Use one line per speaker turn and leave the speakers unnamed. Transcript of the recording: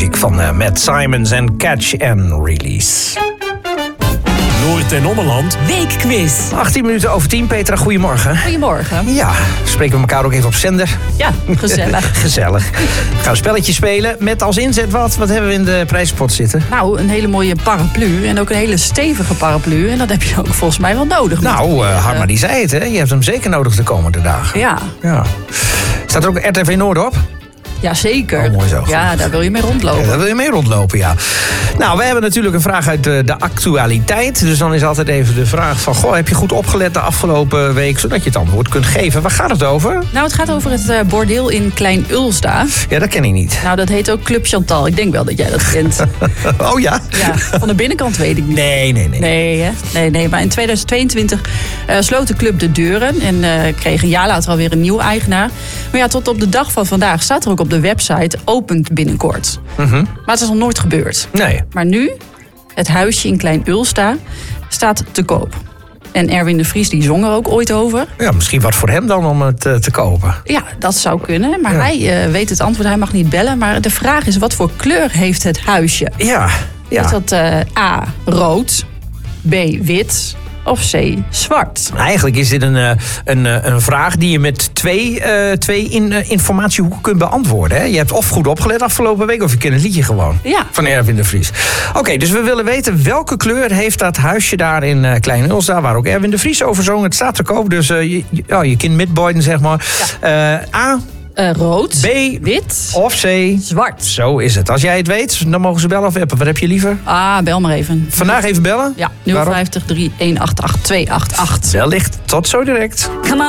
Van Matt Simons en Catch and Release.
Noord- en Ommeland
Weekquiz.
18 minuten over 10. Petra, goedemorgen.
Goedemorgen.
Ja, spreken we elkaar ook even op zender.
Ja, gezellig.
Gezellig. We gaan een spelletje spelen met als inzet wat? Wat hebben we in de prijzenpot zitten?
Nou, een hele mooie paraplu. En ook een hele stevige paraplu. En dat heb je ook volgens mij wel nodig.
Nou, Harma die zei het, hè? Je hebt hem zeker nodig de komende dagen.
Ja.
Staat er ook RTV Noord op?
Jazeker.
Oh, mooi zo.
Ja, daar wil je mee rondlopen.
Ja, daar wil je mee rondlopen, ja. Nou, we hebben natuurlijk een vraag uit de actualiteit. Dus dan is altijd even de vraag van... Goh, heb je goed opgelet de afgelopen week... zodat je het antwoord kunt geven? Waar gaat het over?
Nou, het gaat over het bordeel in Klein-Ulsda.
Ja, dat ken ik niet.
Nou, dat heet ook Club Chantal. Ik denk wel dat jij dat kent.
Oh ja?
Ja, van de binnenkant weet ik niet.
Nee.
Nee, maar in 2022 sloot de club de deuren... en kreeg een jaar later alweer een nieuwe eigenaar. Maar ja, tot op de dag van vandaag staat er ook op de website opent binnenkort. Maar het is nog nooit gebeurd.
Nee.
Maar nu, het huisje in Klein-Ulsda staat te koop. En Erwin de Vries die zong er ook ooit over.
Ja, misschien wat voor hem dan om het te kopen.
Ja, dat zou kunnen. Maar hij weet het antwoord, hij mag niet bellen. Maar de vraag is, wat voor kleur heeft het huisje?
Ja.
Is dat A, rood, B, wit of C, zwart?
Eigenlijk is dit een vraag die je met twee informatiehoeken kunt beantwoorden. Hè? Je hebt of goed opgelet afgelopen week... of je kent het liedje gewoon van Erwin de Vries. Oké, dus we willen weten welke kleur heeft dat huisje daar in Klein-Ulsda... waar ook Erwin de Vries over zong. Het staat te koop, dus je kunt midboyden, zeg maar. Ja. A...
rood,
B,
wit
of C,
zwart.
Zo is het. Als jij het weet, dan mogen ze bellen of appen. Wat heb je liever?
Bel maar even.
Vandaag even bellen?
Ja, 050 3188288.
Wellicht. Tot zo direct.
Come on.